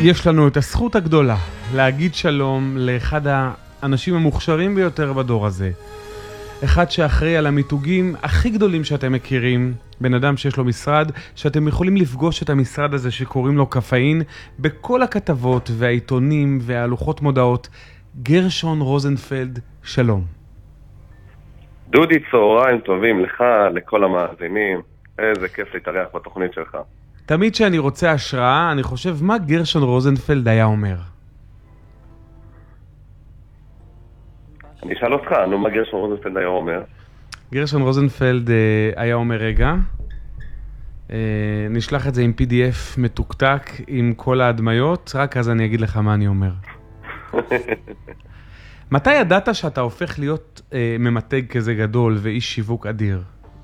יש לנו את הזכות הגדולה להגיד שלום לאחד האנשים המוכשרים ביותר בדור הזה. אחד שאחראי על המיתוגים הכי גדולים שאתם מכירים, בן אדם שיש לו משרד, שאתם יכולים לפגוש את המשרד הזה שקוראים לו קפאין, בכל הכתבות והעיתונים והלוחות מודעות. גרשון רוזנפלד, שלום. דודי, צהריים טובים לך, לכל המאזינים. איזה כיף להתארח בתוכנית שלך. תמיד שאני רוצה השראה, אני חושב מה גרשון רוזנפלד היה אומר. אני אשאל אותך, מה גרשון רוזנפלד היה אומר? גרשון רוזנפלד היה אומר, רגע, נשלח את זה עם PDF מתוקתק עם כל ההדמיות, רק אז אני אגיד לך מה אני אומר. מתי ידעת שאתה הופך להיות ממתג כזה גדול ואיש שיווק אדיר?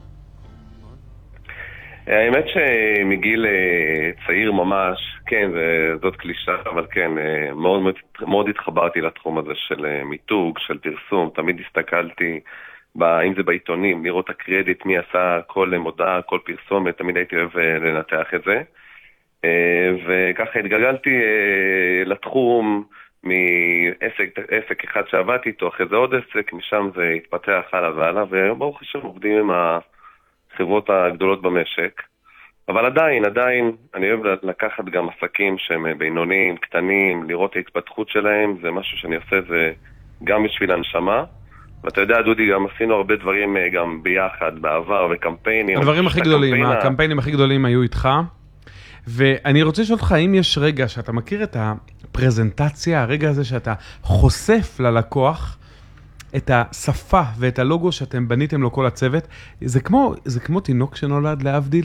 האמת שמגיל צעיר ממש, כן, זאת קלישה, אבל כן, מאוד התחברתי לתחום הזה של מיתוג, של פרסום. תמיד הסתכלתי, אם זה בעיתונים, לראות הקרדיט, מי עשה כל מודעה, כל פרסומת, תמיד הייתי אוהב לנתח את זה. וככה התגלגלתי לתחום מעסק אחד שעבדתי איתו, אחרי זה עוד עסק, משם זה התפתח הלאה והלאה, והיום ברוך השם עובדים עם החברות הגדולות במשק. אבל עדיין, אני אוהב לקחת גם עסקים שהם בינוניים, קטנים, לראות ההתפתחות שלהם, זה משהו שאני עושה, זה גם בשביל הנשמה. ואתה יודע, דודי, גם עשינו הרבה דברים גם ביחד, בעבר, וקמפיינים. הדברים הכי גדולים, הקמפיינים הכי גדולים היו איתך. ואני רוצה לשאול אותך, האם יש רגע שאתה מכיר את הפרזנטציה, הרגע הזה שאתה חושף ללקוח את השפה ואת הלוגו שאתם בניתם לו כל הצוות, זה כמו תינוק שנולד להבדיל?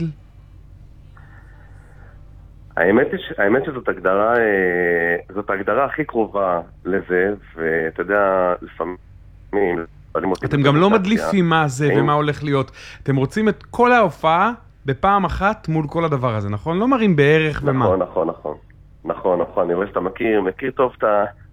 האמת שזאת הגדרה הכי קרובה לזה, ואתה יודע, לפעמים אתם גם לא מדליפים מה זה ומה הולך להיות. אתם רוצים את כל ההופעה בפעם אחת מול כל הדבר הזה, נכון? לא מראים בערך ומה. נכון. אני רואה שאתה מכיר טוב